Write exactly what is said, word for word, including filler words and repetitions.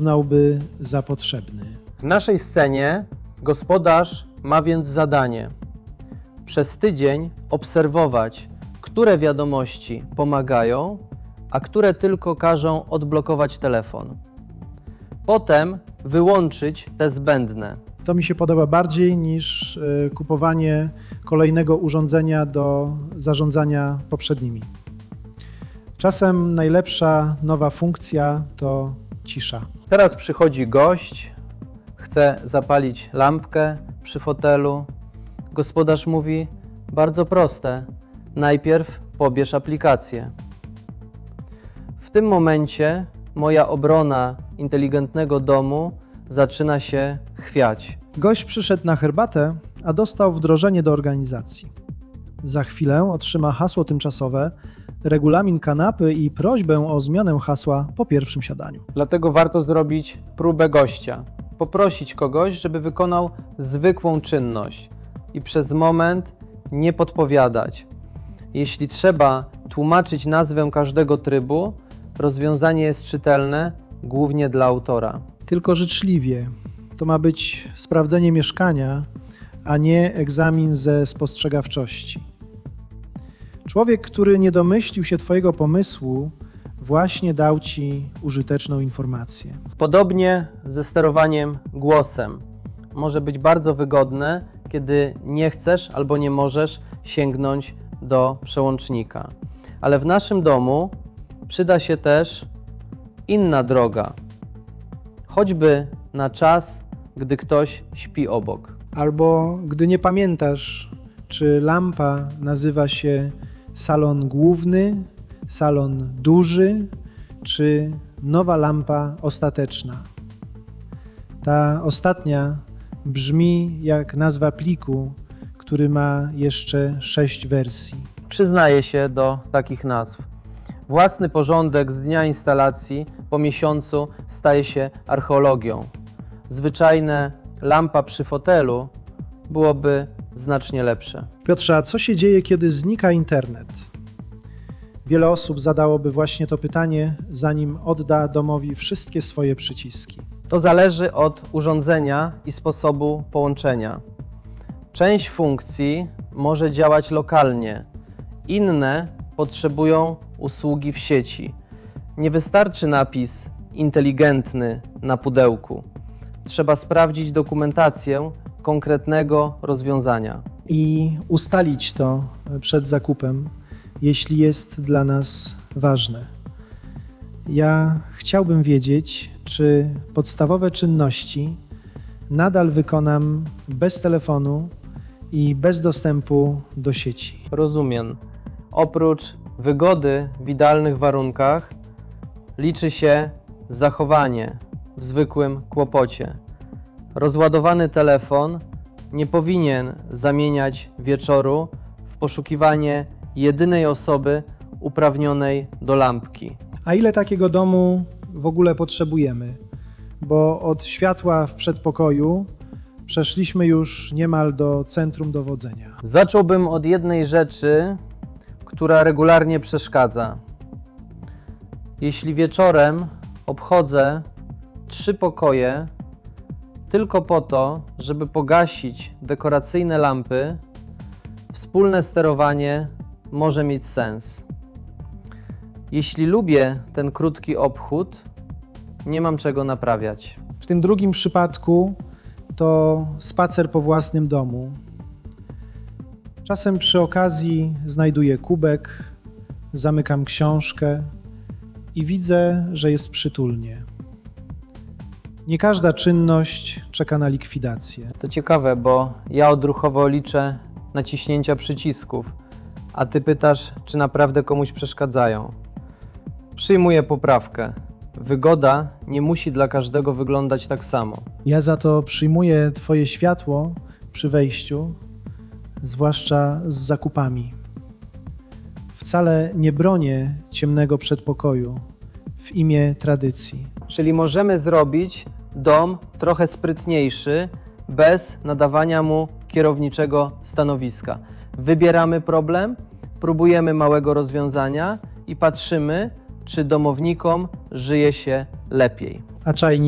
uznałby za potrzebny. W naszej scenie gospodarz ma więc zadanie przez tydzień obserwować, które wiadomości pomagają, a które tylko każą odblokować telefon. Potem wyłączyć te zbędne. To mi się podoba bardziej niż y, kupowanie kolejnego urządzenia do zarządzania poprzednimi. Czasem najlepsza nowa funkcja to cisza. Teraz przychodzi gość, chce zapalić lampkę przy fotelu. Gospodarz mówi: bardzo proste, najpierw pobierz aplikację. W tym momencie moja obrona inteligentnego domu zaczyna się chwiać. Gość przyszedł na herbatę, a dostał wdrożenie do organizacji. Za chwilę otrzyma hasło tymczasowe, regulamin kanapy i prośbę o zmianę hasła po pierwszym siadaniu. Dlatego warto zrobić próbę gościa. Poprosić kogoś, żeby wykonał zwykłą czynność i przez moment nie podpowiadać. Jeśli trzeba tłumaczyć nazwę każdego trybu, rozwiązanie jest czytelne głównie dla autora. Tylko życzliwie. To ma być sprawdzenie mieszkania, a nie egzamin ze spostrzegawczości. Człowiek, który nie domyślił się Twojego pomysłu, właśnie dał Ci użyteczną informację. Podobnie ze sterowaniem głosem. Może być bardzo wygodne, kiedy nie chcesz albo nie możesz sięgnąć do przełącznika. Ale w naszym domu przyda się też inna droga. Choćby na czas, gdy ktoś śpi obok. Albo gdy nie pamiętasz, czy lampa nazywa się salon główny, salon duży, czy nowa lampa ostateczna. Ta ostatnia brzmi jak nazwa pliku, który ma jeszcze sześć wersji. Przyznaję się do takich nazw. Własny porządek z dnia instalacji po miesiącu staje się archeologią. Zwyczajne lampa przy fotelu byłoby znacznie lepsze. Piotrze, a co się dzieje, kiedy znika internet? Wiele osób zadałoby właśnie to pytanie, zanim odda domowi wszystkie swoje przyciski. To zależy od urządzenia i sposobu połączenia. Część funkcji może działać lokalnie, inne potrzebują usługi w sieci. Nie wystarczy napis inteligentny na pudełku. Trzeba sprawdzić dokumentację konkretnego rozwiązania. I ustalić to przed zakupem, jeśli jest dla nas ważne. Ja chciałbym wiedzieć, czy podstawowe czynności nadal wykonam bez telefonu i bez dostępu do sieci. Rozumiem. Oprócz wygody w idealnych warunkach liczy się zachowanie w zwykłym kłopocie. Rozładowany telefon nie powinien zamieniać wieczoru w poszukiwanie jedynej osoby uprawnionej do lampki. A ile takiego domu w ogóle potrzebujemy? Bo od światła w przedpokoju przeszliśmy już niemal do centrum dowodzenia. Zacząłbym od jednej rzeczy, która regularnie przeszkadza. Jeśli wieczorem obchodzę trzy pokoje tylko po to, żeby pogasić dekoracyjne lampy, wspólne sterowanie może mieć sens. Jeśli lubię ten krótki obchód, nie mam czego naprawiać. W tym drugim przypadku to spacer po własnym domu. Czasem przy okazji znajduję kubek, zamykam książkę i widzę, że jest przytulnie. Nie każda czynność czeka na likwidację. To ciekawe, bo ja odruchowo liczę naciśnięcia przycisków, a ty pytasz, czy naprawdę komuś przeszkadzają. Przyjmuję poprawkę. Wygoda nie musi dla każdego wyglądać tak samo. Ja za to przyjmuję Twoje światło przy wejściu, zwłaszcza z zakupami. Wcale nie bronię ciemnego przedpokoju w imię tradycji. Czyli możemy zrobić dom trochę sprytniejszy, bez nadawania mu kierowniczego stanowiska. Wybieramy problem, próbujemy małego rozwiązania i patrzymy, czy domownikom żyje się lepiej. A czajnik